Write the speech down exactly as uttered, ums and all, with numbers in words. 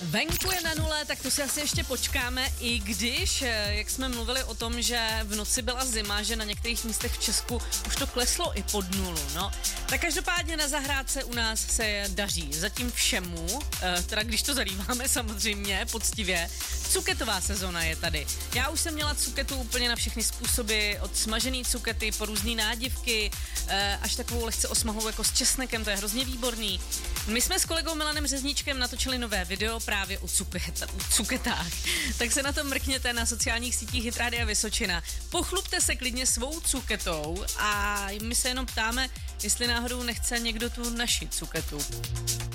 Venku je na nule, tak to si asi ještě počkáme, i když, jak jsme mluvili o tom, že v noci byla zima, že na některých místech v Česku už to kleslo i pod nulu, no. Tak každopádně na zahrádce u nás se daří zatím všemu, teda když to zalíváme samozřejmě, poctivě. Cuketová sezona je tady. Já už jsem měla cuketu úplně na všechny způsoby, od smažený cukety po různý nádivky, až takovou lehce osmahou jako s česnekem, to je hrozně výborný. My jsme s kolegou Milanem Řezníčkem natočili nové video právě o cuket, cuketách. Tak se na to mrkněte na sociálních sítích Hit Rádia Vysočina. Pochlupte se klidně svou cuketou a my se jenom ptáme, jestli náhodou nechce někdo tu naši cuketu.